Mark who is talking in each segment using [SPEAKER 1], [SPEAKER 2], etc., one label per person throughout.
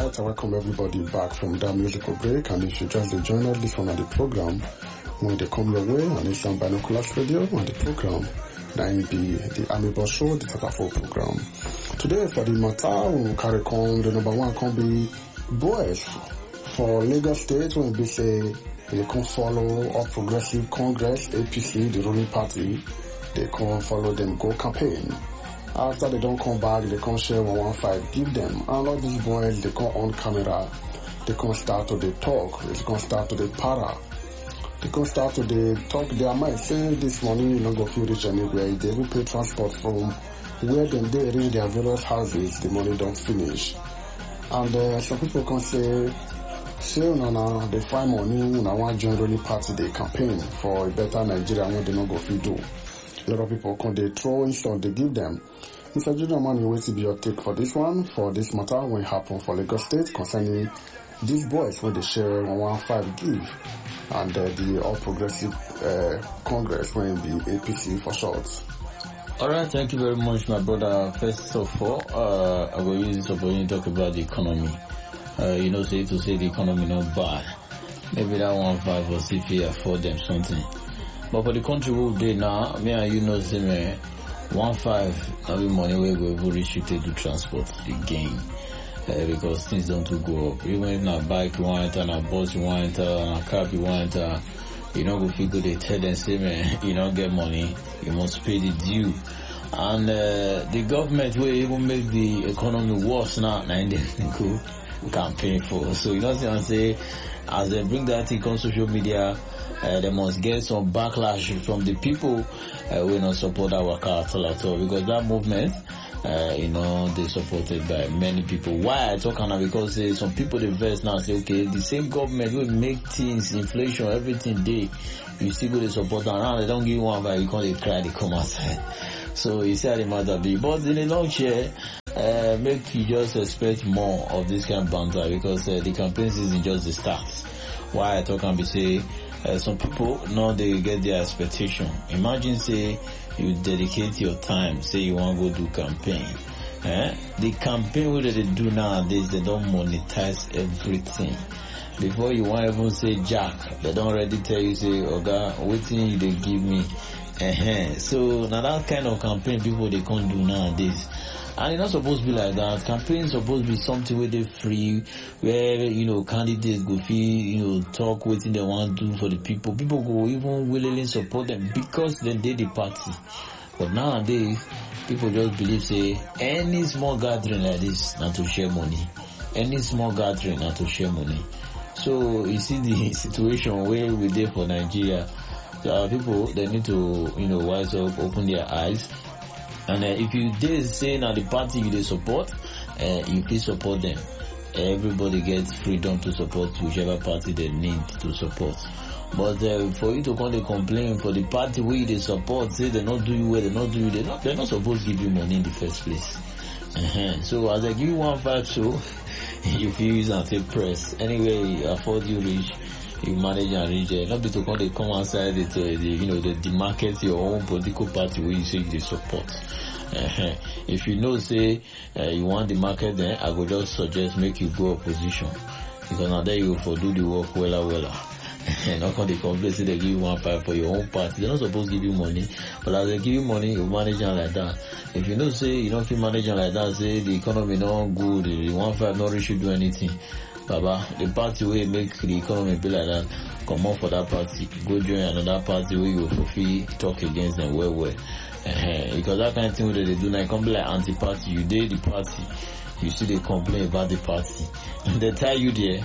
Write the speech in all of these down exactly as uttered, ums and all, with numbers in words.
[SPEAKER 1] right, I welcome everybody back from that musical break, and if you just join us, this one on the program, when they come your way on Islam Binoculars Radio, on the program, that will be the Army Boss Show, the Tatafo program. Today, for the matter, we will carry on, the number one can be boys for Lagos State, when they say they can follow All Progressive Congress, A P C, the ruling party, they can follow them, go campaign. After they don't come back, they can share one one five, give them. And all these boys, they come on camera, they can start to the talk, they can start to the para. They can start to the talk their mind, say this money you not go feel rich anywhere. They will pay transport from where then they reach their various houses, the money don't finish. And uh, some people can say, say no, no, they find money, no, one join ruling party, they campaign for a better Nigeria when they not go feel do. A lot of people can they throw insult they give them. Mister Junior Man, you wait to be your take for this one, for this matter when it happened for Lagos State concerning these boys when they share one one five give and uh, the All Progressive uh, Congress when the A P C for short.
[SPEAKER 2] Alright, thank you very much, my brother. First of all, uh, I will use this opportunity to talk about the economy. Uh, you know, say to say the economy not bad. Maybe that one five or C P afford them something. But for the country we dey now, me and you know, say man, one five, every money we go even restricted to transport the gain. Uh, because things don't to go up. Even if na bike you want enter, na bus you want enter, na cab you want enter, you know go feel good, they tell them say man, you don't get money, you must pay the due. And uh, the government will even make the economy worse now, and then go campaign for. So you know what I'm saying? As they bring that thing on social media, Uh, they must get some backlash from the people uh, who not support our car at all at all, because that movement, uh, you know, they supported by many people. Why I talk now? Because uh, some people they verse now say, okay, the same government will make things, inflation, everything day, you still go to support them. Now they don't give one, but you can't they cry, they come outside. So you see how the matter be. But in the long chair, uh, make you just expect more of this kind of banter, because uh, the campaign season just the start. Why I talk and be say, Uh, some people know they get their expectation. Imagine say you dedicate your time, say you want to go do campaign. Eh? The campaign what they do nowadays, they don't monetize everything. Before you want even say Jack, they don't already tell you say, Oga, what thing they give me? Uh-huh. So now that kind of campaign people they can't do nowadays. And it's not supposed to be like that. Campaign is supposed to be something where they free, where, you know, candidates go feel, you know, talk what they want to do for the people. People go even willingly support them because they did the party. But nowadays, people just believe, say, any small gathering like this, not to share money. Any small gathering, not to share money. So, you see the situation where we're there for Nigeria. So our people, they need to, you know, wise up, open their eyes. And uh, if you did say now the party you they support, uh, you please support them. Everybody gets freedom to support whichever party they need to support. But uh, for you to come and complain for the party where they support, say they not do you well, they not do you, they not, they're not supposed to give you money in the first place. Uh-huh. So as I give you one five show, you feel use and take press. Anyway, afford you reach. You manage and reach there. Not be to come, they come outside it, uh, the, you know, the, the market your own political party where you say you support. Uh-huh. If you know, say, uh, you want the market there, I would just suggest make you go opposition. Because now there you for do the work wella wella. And not come they complain, say they give you one five for your own party. They're not supposed to give you money. But as they give you money, you manage it like that. If you know, say, you don't feel managing like that, say the economy not good, the one five not really do anything. Baba, the party will make the economy be like that. Come on for that party. Go join another party where you will talk against them well, well. Uh-huh. Because that kind of thing that they do now, it can be like anti-party. You did the party. You see they complain about the party. They tell you there.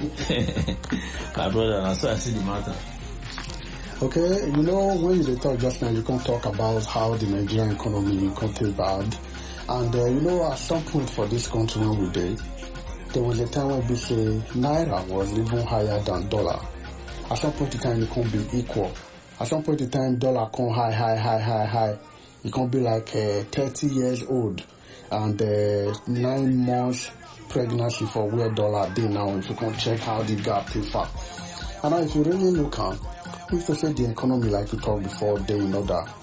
[SPEAKER 2] My brother, that's why I see the matter.
[SPEAKER 1] Okay, you know, when you talk just now, you can talk about how the Nigerian economy can take bad. And, uh, you know, at some point for this country when we did, there was a time when we say Naira was even higher than dollar. At some point in time, it can't be equal. At some point in time, dollar can high, high, high, high, high. It can be like uh, thirty years old and uh, nine months pregnancy for where dollar day now. If you can check how the gap is far. And now if you really look at, we used to say the economy like we talked before, day in order.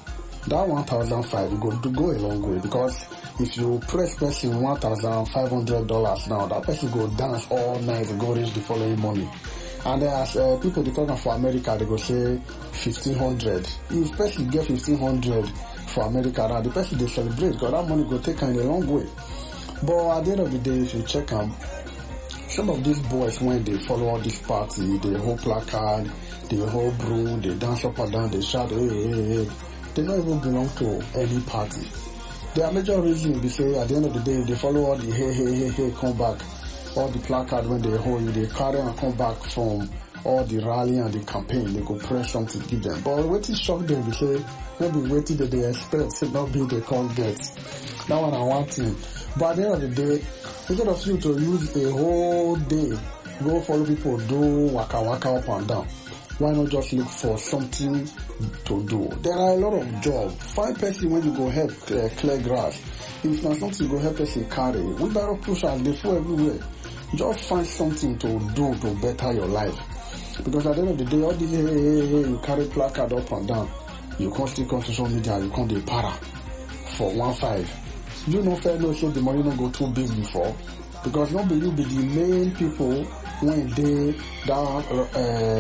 [SPEAKER 1] that one thousand five, you go to go a long way, because if you press person one thousand five hundred dollars now, that person go dance all night, go reach the following morning. And then as uh, people they talking for America, they go say fifteen hundred. If person get fifteen hundred for America, now the person they celebrate, because that money go take kind a long way. But at the end of the day, if you check them, some of these boys, when they follow all this party, they hold placard, they hold broom, they dance up and down, they shout, hey, hey, hey, they don't even belong to any party. Their major reason, they say, at the end of the day, they follow all the hey, hey, hey, hey, come back. All the placard when they hold you, they carry and come back from all the rally and the campaign, they go press something to give them. But what is shock them, they say, maybe waiting that they expect, so not be they can't get. That one I want to. But at the end of the day, instead of you to use a whole day, go follow people, do waka waka up and down. Why not just look for something to do? There are a lot of jobs. Find person when you go help uh, clear grass. If not something you go help person carry, we better push and they fall everywhere. Just find something to do to better your life. Because at the end of the day, all this hey, hey, hey, you carry placard up and down. You can't still come to social media, you can't do para for one five. You know fair no so the money don't go too big before. Because not be you be the main people when they that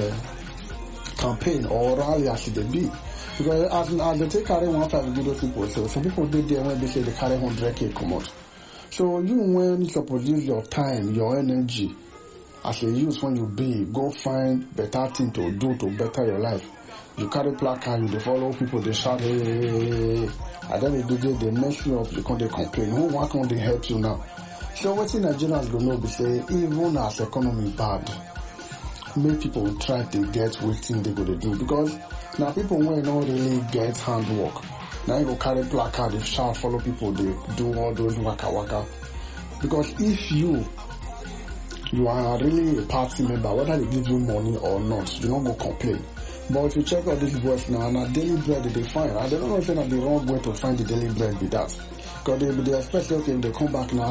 [SPEAKER 1] uh, campaign or rally as they be. Because as, as they take carry one five with those people, so some people did there when they say they carry one hundred K come out. So you when you suppose use your time, your energy as a use when you be, go find better thing to do to better your life. You carry placard, you they follow people, they shout, hey, hey, hey, hey. At the end of the day, they mess you up, you can't they complain. Who, why can't they help you now? So what in Nigerians go know, be say, even as economy bad, make people try to get what thing they go to do. Because now people when not really get handwork. Now you go carry placard, they shout, follow people, they do all those waka waka. Because if you, you are really a party member, whether they give you money or not, you don't go complain. But if you check out these boys now, and a daily bread that they find, I don't know if they're the wrong way to find the daily bread with that. Because they, they expect, okay, if they come back now,